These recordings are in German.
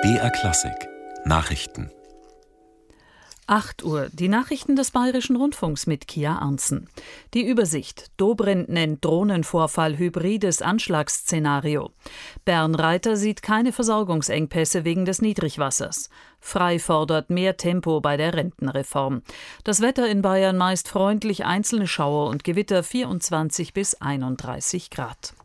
BR Klassik Nachrichten. 8 Uhr, die Nachrichten des Bayerischen Rundfunks mit Kia Arntzen. Die Übersicht. Dobrindt nennt Drohnenvorfall hybrides Anschlagsszenario. Bernreiter sieht keine Versorgungsengpässe wegen des Niedrigwassers. Frei fordert mehr Tempo bei der Rentenreform. Das Wetter in Bayern meist freundlich, einzelne Schauer und Gewitter 24 bis 31 Grad.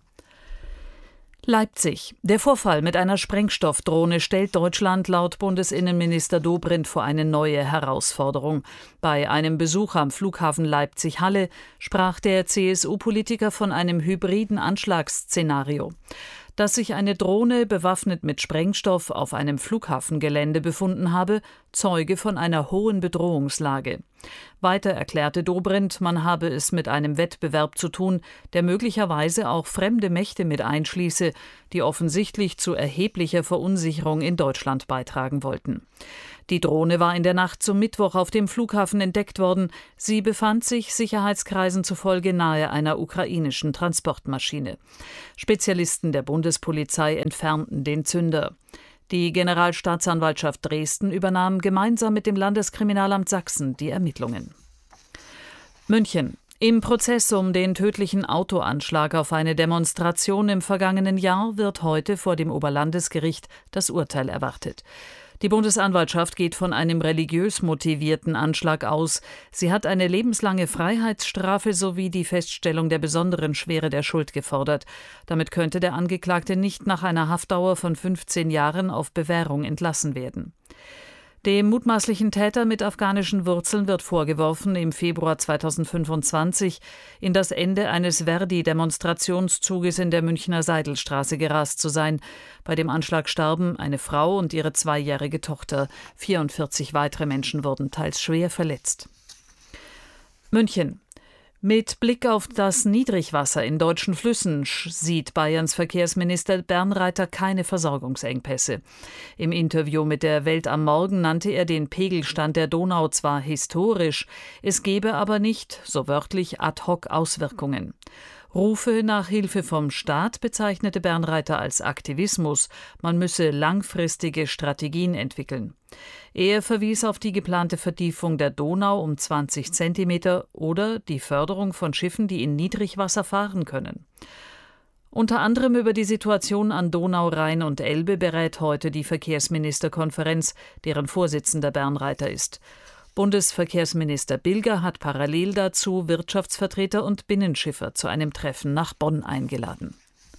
Leipzig. Der Vorfall mit einer Sprengstoffdrohne stellt Deutschland laut Bundesinnenminister Dobrindt vor eine neue Herausforderung. Bei einem Besuch am Flughafen Leipzig-Halle sprach der CSU-Politiker von einem hybriden Anschlagsszenario. Dass sich eine Drohne bewaffnet mit Sprengstoff auf einem Flughafengelände befunden habe, zeuge von einer hohen Bedrohungslage. Weiter erklärte Dobrindt, man habe es mit einem Wettbewerb zu tun, der möglicherweise auch fremde Mächte mit einschließe, die offensichtlich zu erheblicher Verunsicherung in Deutschland beitragen wollten. Die Drohne war in der Nacht zum Mittwoch auf dem Flughafen entdeckt worden. Sie befand sich Sicherheitskreisen zufolge nahe einer ukrainischen Transportmaschine. Spezialisten der Bundespolizei entfernten den Zünder. Die Generalstaatsanwaltschaft Dresden übernahm gemeinsam mit dem Landeskriminalamt Sachsen die Ermittlungen. München. Im Prozess um den tödlichen Autoanschlag auf eine Demonstration im vergangenen Jahr wird heute vor dem Oberlandesgericht das Urteil erwartet. Die Bundesanwaltschaft geht von einem religiös motivierten Anschlag aus. Sie hat eine lebenslange Freiheitsstrafe sowie die Feststellung der besonderen Schwere der Schuld gefordert. Damit könnte der Angeklagte nicht nach einer Haftdauer von 15 Jahren auf Bewährung entlassen werden. Dem mutmaßlichen Täter mit afghanischen Wurzeln wird vorgeworfen, im Februar 2025 in das Ende eines Verdi-Demonstrationszuges in der Münchner Seidelstraße gerast zu sein. Bei dem Anschlag starben eine Frau und ihre 2-jährige Tochter. 44 weitere Menschen wurden teils schwer verletzt. München. Mit Blick auf das Niedrigwasser in deutschen Flüssen sieht Bayerns Verkehrsminister Bernreiter keine Versorgungsengpässe. Im Interview mit der Welt am Morgen nannte er den Pegelstand der Donau zwar historisch, es gebe aber nicht, so wörtlich, ad hoc Auswirkungen. Rufe nach Hilfe vom Staat bezeichnete Bernreiter als Aktivismus, man müsse langfristige Strategien entwickeln. Er verwies auf die geplante Vertiefung der Donau um 20 Zentimeter oder die Förderung von Schiffen, die in Niedrigwasser fahren können. Unter anderem über die Situation an Donau, Rhein und Elbe berät heute die Verkehrsministerkonferenz, deren Vorsitzender Bernreiter ist. Bundesverkehrsminister Bilger hat parallel dazu Wirtschaftsvertreter und Binnenschiffer zu einem Treffen nach Bonn eingeladen.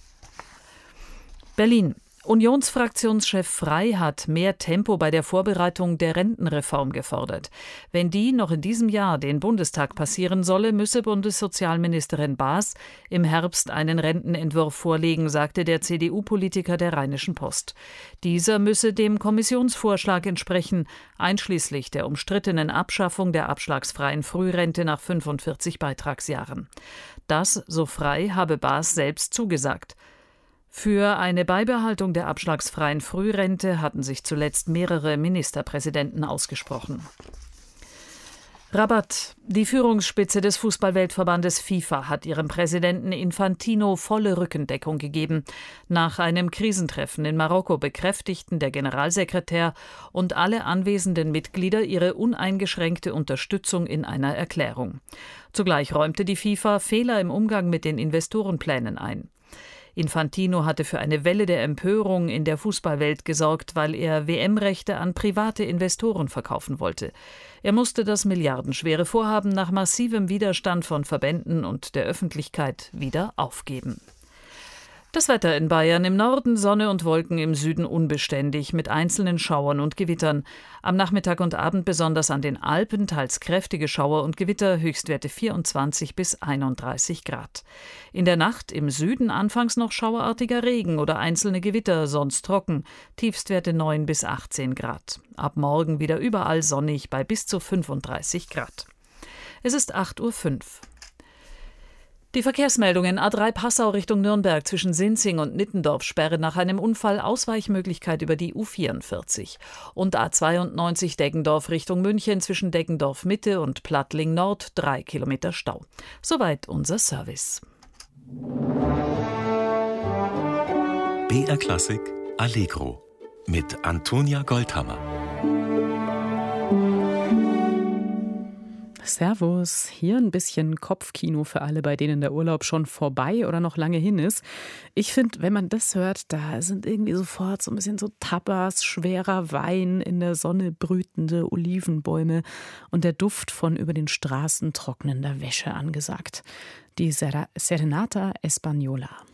Berlin. Unionsfraktionschef Frey hat mehr Tempo bei der Vorbereitung der Rentenreform gefordert. Wenn die noch in diesem Jahr den Bundestag passieren solle, müsse Bundessozialministerin Baas im Herbst einen Rentenentwurf vorlegen, sagte der CDU-Politiker der Rheinischen Post. Dieser müsse dem Kommissionsvorschlag entsprechen, einschließlich der umstrittenen Abschaffung der abschlagsfreien Frührente nach 45 Beitragsjahren. Das, so Frey, habe Baas selbst zugesagt. Für eine Beibehaltung der abschlagsfreien Frührente hatten sich zuletzt mehrere Ministerpräsidenten ausgesprochen. Rabat. Die Führungsspitze des Fußballweltverbandes FIFA hat ihrem Präsidenten Infantino volle Rückendeckung gegeben. Nach einem Krisentreffen in Marokko bekräftigten der Generalsekretär und alle anwesenden Mitglieder ihre uneingeschränkte Unterstützung in einer Erklärung. Zugleich räumte die FIFA Fehler im Umgang mit den Investorenplänen ein. Infantino hatte für eine Welle der Empörung in der Fußballwelt gesorgt, weil er WM-Rechte an private Investoren verkaufen wollte. Er musste das milliardenschwere Vorhaben nach massivem Widerstand von Verbänden und der Öffentlichkeit wieder aufgeben. Das Wetter in Bayern: im Norden Sonne und Wolken, im Süden unbeständig mit einzelnen Schauern und Gewittern. Am Nachmittag und Abend besonders an den Alpen teils kräftige Schauer und Gewitter, Höchstwerte 24 bis 31 Grad. In der Nacht im Süden anfangs noch schauerartiger Regen oder einzelne Gewitter, sonst trocken, Tiefstwerte 9 bis 18 Grad. Ab morgen wieder überall sonnig bei bis zu 35 Grad. Es ist 8:05 Uhr. Die Verkehrsmeldungen: A3 Passau Richtung Nürnberg zwischen Sinzing und Nittendorf Sperre nach einem Unfall, Ausweichmöglichkeit über die U44. Und A92 Deggendorf Richtung München zwischen Deggendorf Mitte und Plattling Nord 3 Kilometer Stau. Soweit unser Service. BR Klassik Allegro. mit Antonia Goldhammer. Servus, hier ein bisschen Kopfkino für alle, bei denen der Urlaub schon vorbei oder noch lange hin ist. Ich finde, wenn man das hört, da sind irgendwie sofort so ein bisschen so Tapas, schwerer Wein, in der Sonne brütende Olivenbäume und der Duft von über den Straßen trocknender Wäsche angesagt. Die Serenata Española.